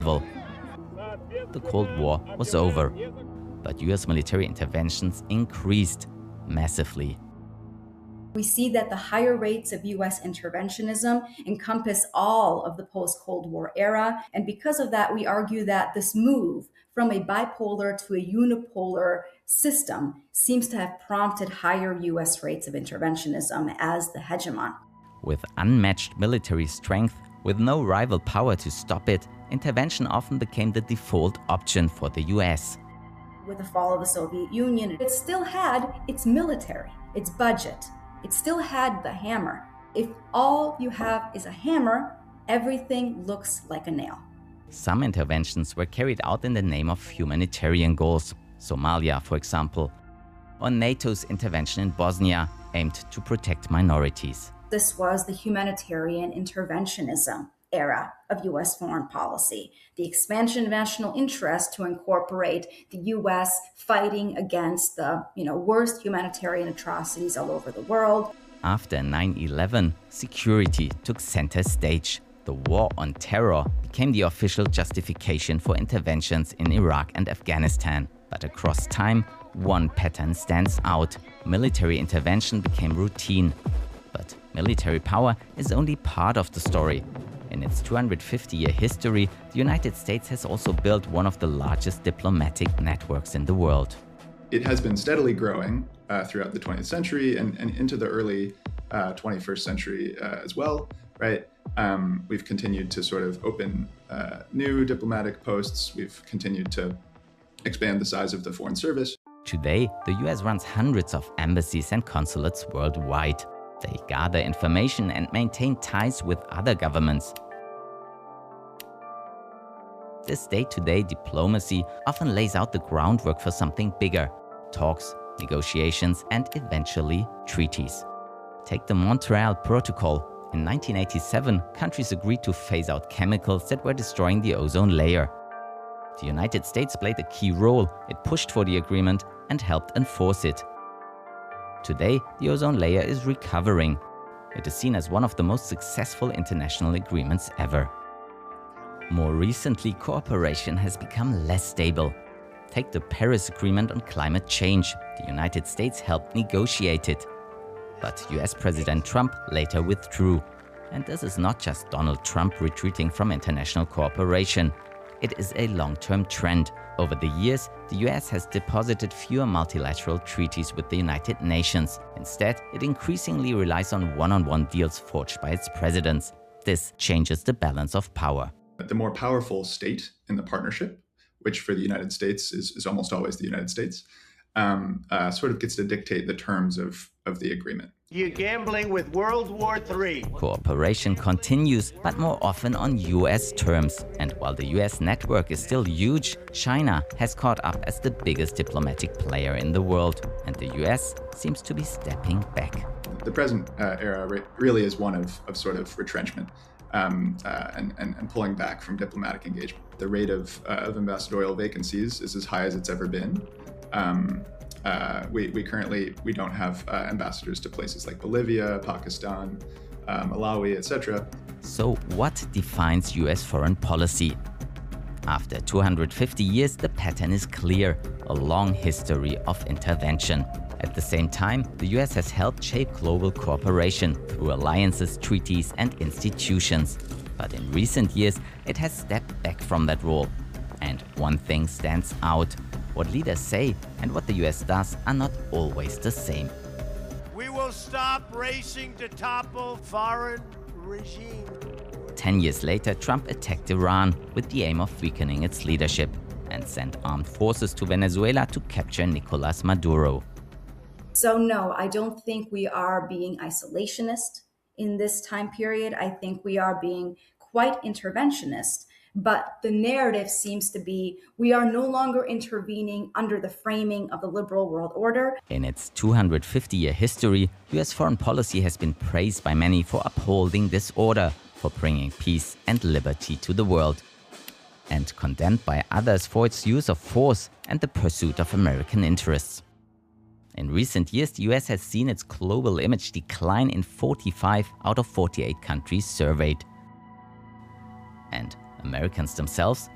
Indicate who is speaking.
Speaker 1: The Cold War was over, but US military interventions increased massively.
Speaker 2: We see that the higher rates of US interventionism encompass all of the post-Cold War era, and because of that, we argue that this move from a bipolar to a unipolar system seems to have prompted higher US rates of interventionism as the hegemon.
Speaker 1: With unmatched military strength, with no rival power to stop it, intervention often became the default option for the US.
Speaker 2: With the fall of the Soviet Union, it still had its military, its budget. It still had the hammer. If all you have is a hammer, everything looks like a nail.
Speaker 1: Some interventions were carried out in the name of humanitarian goals, Somalia, for example, or NATO's intervention in Bosnia aimed to protect minorities.
Speaker 2: This was the humanitarian interventionism era of US foreign policy, the expansion of national interest to incorporate the US fighting against the worst humanitarian atrocities all over the world.
Speaker 1: After 9/11, security took center stage. The war on terror became the official justification for interventions in Iraq and Afghanistan. But across time, one pattern stands out. Military intervention became routine. But military power is only part of the story. In its 250-year history, the United States has also built one of the largest diplomatic networks in the world.
Speaker 3: It has been steadily growing throughout the 20th century and into the early 21st century as well, right? We've continued to sort of open new diplomatic posts. We've continued to expand the size of the Foreign Service.
Speaker 1: Today, the US runs hundreds of embassies and consulates worldwide. They gather information and maintain ties with other governments. This day-to-day diplomacy often lays out the groundwork for something bigger: talks, negotiations, and eventually treaties. Take the Montreal Protocol. In 1987, countries agreed to phase out chemicals that were destroying the ozone layer. The United States played a key role. It pushed for the agreement and helped enforce it. Today, the ozone layer is recovering. It is seen as one of the most successful international agreements ever. More recently, cooperation has become less stable. Take the Paris Agreement on climate change. The United States helped negotiate it. But US President Trump later withdrew. And this is not just Donald Trump retreating from international cooperation. It is a long-term trend. Over the years, the US has deposited fewer multilateral treaties with the United Nations. Instead, it increasingly relies on one-on-one deals forged by its presidents. This changes the balance of power.
Speaker 3: The more powerful state in the partnership, which for the United States is almost always the United States, sort of gets to dictate the terms of the agreement.
Speaker 4: You're gambling with World War III.
Speaker 1: Cooperation continues, but more often on US terms. And while the US network is still huge, China has caught up as the biggest diplomatic player in the world, and the US seems to be stepping back.
Speaker 3: The present era really is one of sort of retrenchment and pulling back from diplomatic engagement. The rate of ambassadorial vacancies is as high as it's ever been. We currently don't have ambassadors to places like Bolivia, Pakistan, Malawi, etc.
Speaker 1: So what defines US foreign policy? After 250 years, the pattern is clear: a long history of intervention. At the same time, the US has helped shape global cooperation through alliances, treaties, and institutions. But in recent years, it has stepped back from that role. And one thing stands out: what leaders say and what the US does are not always the same.
Speaker 4: We will stop racing to topple foreign regime.
Speaker 1: 10 years later, Trump attacked Iran with the aim of weakening its leadership and sent armed forces to Venezuela to capture Nicolas Maduro.
Speaker 2: So no, I don't think we are being isolationist in this time period. I think we are being quite interventionist. But the narrative seems to be we are no longer intervening under the framing of the liberal world order.
Speaker 1: In its 250-year history, US foreign policy has been praised by many for upholding this order, for bringing peace and liberty to the world, and condemned by others for its use of force and the pursuit of American interests. In recent years, the US has seen its global image decline in 45 out of 48 countries surveyed. And Americans themselves